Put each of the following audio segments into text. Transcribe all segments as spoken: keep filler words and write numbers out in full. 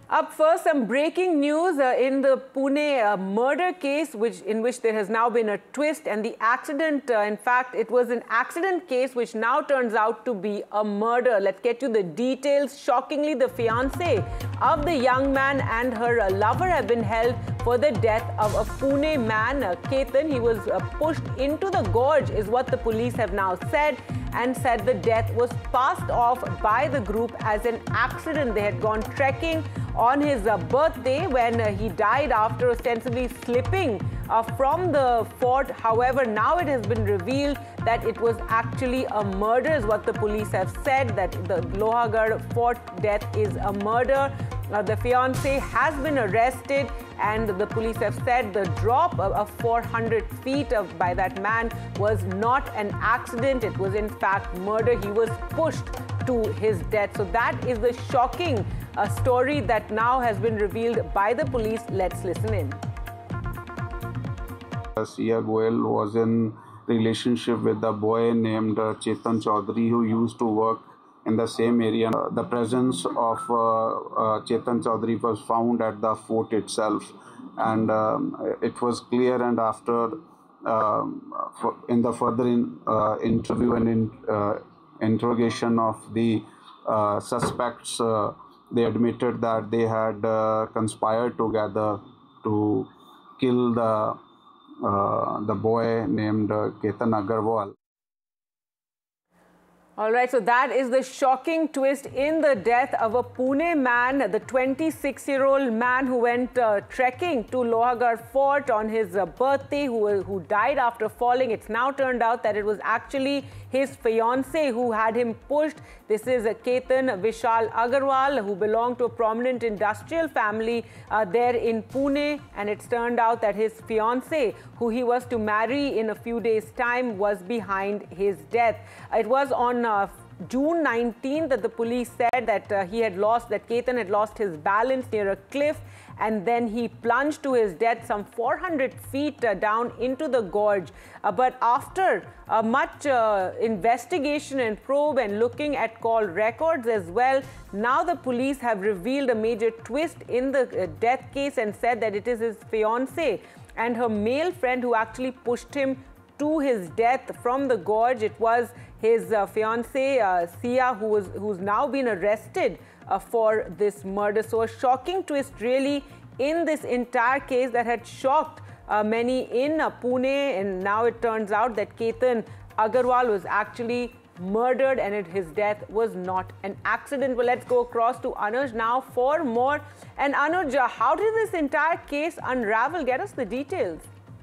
Up first, some breaking news uh, in the Pune uh, murder case, which in which there has now been a twist, and the accident. Uh, in fact, it was an accident case, which now turns out to be a murder. Let's get you the details. Shockingly, the fiancé of the young man and her uh, lover have been held for the death of a Pune man, uh, Ketan. He was uh, pushed into the gorge, is what the police have now said, and said the death was passed off by the group as an accident. They had gone trekking on his uh, birthday when uh, he died after ostensibly slipping uh, from the fort. However, now it has been revealed that it was actually a murder, is what the police have said, that the Lohagarh fort death is a murder. Uh, the fiancé has been arrested, and the police have said the drop of, of four hundred feet of, by that man was not an accident. It was in fact murder. He was pushed to his death. So that is the shocking uh, story that now has been revealed by the police. Let's listen in. Sia Goel was in relationship with a boy named uh, Chetan Chaudhary, who used to work in the same area. Uh, the presence of uh, uh, Chetan Chaudhary was found at the fort itself, and um, it was clear. And after, uh, for, in the further in, uh, interview and in, uh, interrogation of the uh, suspects, uh, they admitted that they had uh, conspired together to kill the uh, the boy named uh, Ketan Agarwal. All right, so that is the shocking twist in the death of a Pune man, the twenty-six-year-old man who went uh, trekking to Lohagarh Fort on his uh, birthday, who, who died after falling. It's now turned out that it was actually his fiancée who had him pushed. This is uh, Ketan Vishal Agarwal, who belonged to a prominent industrial family uh, there in Pune. And it's turned out that his fiancée, who he was to marry in a few days' time, was behind his death. It was on Uh, June nineteenth that the police said that uh, he had lost, that Ketan had lost his balance near a cliff, and then he plunged to his death some four hundred feet uh, down into the gorge. Uh, but after uh, much uh, investigation and probe and looking at call records as well, now the police have revealed a major twist in the uh, death case and said that it is his fiancée and her male friend who actually pushed him to his death from the gorge. It was his uh, fiancée, uh, Sia, who was, who's now been arrested uh, for this murder. So a shocking twist really in this entire case that had shocked uh, many in uh, Pune, and now it turns out that Ketan Agarwal was actually murdered and it, his death was not an accident. Well, let's go across to Anuj now for more. And Anuj, uh, how did this entire case unravel? Get us the details.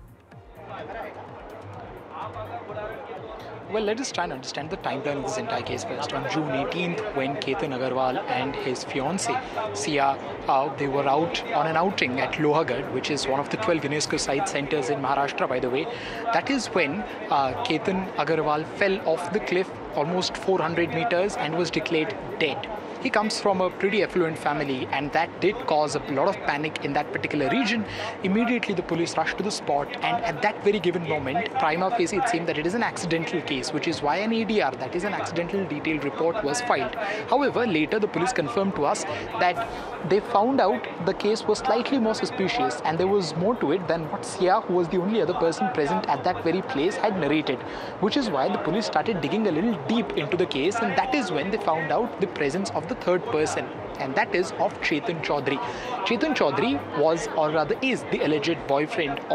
Well, let us try and understand the timeline of this entire case first. On June eighteenth, when Ketan Agarwal and his fiancée, Sia, uh, they were out on an outing at Lohagarh, which is one of the twelve UNESCO site centers in Maharashtra, by the way. That is when uh, Ketan Agarwal fell off the cliff almost four hundred meters and was declared dead. He comes from a pretty affluent family, and that did cause a lot of panic in that particular region. Immediately, the police rushed to the spot, and at that very given moment, prima facie, it seemed that it is an accidental case, which is why an A D R, that is an accidental detailed report, was filed. However, later the police confirmed to us that they found out the case was slightly more suspicious, and there was more to it than what Sia, who was the only other person present at that very place, had narrated, which is why the police started digging a little deep into the case, and that is when they found out the presence of the third person, and that is of Chetan Chaudhary. Chetan Chaudhary was, or rather is, the alleged boyfriend